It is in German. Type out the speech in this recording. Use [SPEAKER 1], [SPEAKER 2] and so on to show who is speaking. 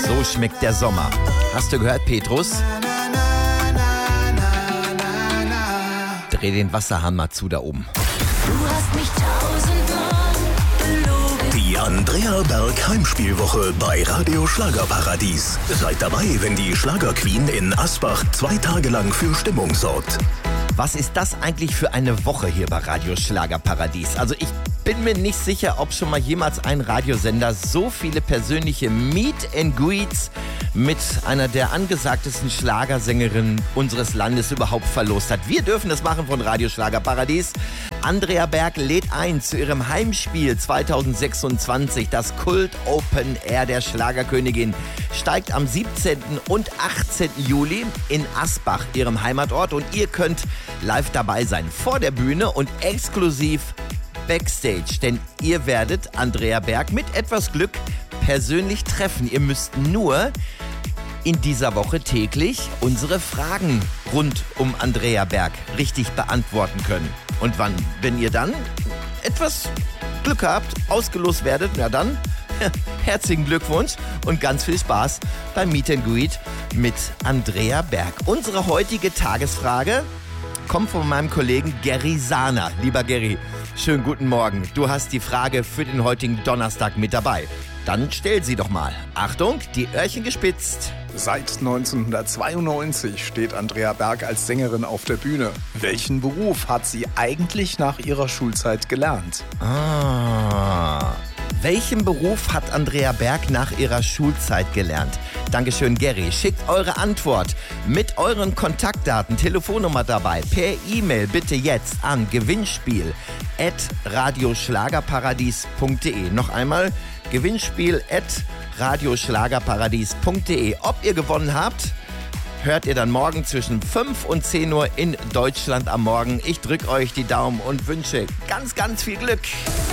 [SPEAKER 1] So schmeckt der Sommer. Hast du gehört, Petrus? Dreh den Wasserhahn mal zu da oben.
[SPEAKER 2] Du hast mich tausendmal belogen.
[SPEAKER 3] Die Andrea Berg Heimspielwoche bei Radio Schlagerparadies. Seid dabei, wenn die Schlagerqueen in Asbach 2 Tage lang für Stimmung sorgt.
[SPEAKER 1] Was ist das eigentlich für eine Woche hier bei Radio Schlagerparadies? Also ich bin mir nicht sicher, ob schon mal jemals ein Radiosender so viele persönliche Meet and Greets mit einer der angesagtesten Schlagersängerinnen unseres Landes überhaupt verlost hat. Wir dürfen das machen von Radio Schlagerparadies. Andrea Berg lädt ein zu ihrem Heimspiel 2026. Das Kult Open Air der Schlagerkönigin steigt am 17. und 18. Juli in Asbach, ihrem Heimatort. Und ihr könnt live dabei sein vor der Bühne und exklusiv Backstage. Denn ihr werdet Andrea Berg mit etwas Glück persönlich treffen. Ihr müsst nur in dieser Woche täglich unsere Fragen rund um Andrea Berg richtig beantworten können. Und wenn ihr dann etwas Glück habt, ausgelost werdet, na dann herzlichen Glückwunsch und ganz viel Spaß beim Meet and Greet mit Andrea Berg. Unsere heutige Tagesfrage kommt von meinem Kollegen Gary Sahner. Lieber Gary, schönen guten Morgen. Du hast die Frage für den heutigen Donnerstag mit dabei. Dann stell sie doch mal. Achtung, die Öhrchen gespitzt.
[SPEAKER 4] Seit 1992 steht Andrea Berg als Sängerin auf der Bühne. Welchen Beruf hat sie eigentlich nach ihrer Schulzeit gelernt?
[SPEAKER 1] Welchen Beruf hat Andrea Berg nach ihrer Schulzeit gelernt? Dankeschön, Gary. Schickt eure Antwort mit euren Kontaktdaten, Telefonnummer dabei, per E-Mail bitte jetzt an gewinnspiel@radioschlagerparadies.de. Noch einmal, gewinnspiel@radioschlagerparadies.de. Ob ihr gewonnen habt, hört ihr dann morgen zwischen 5 und 10 Uhr in Deutschland am Morgen. Ich drücke euch die Daumen und wünsche ganz, ganz viel Glück.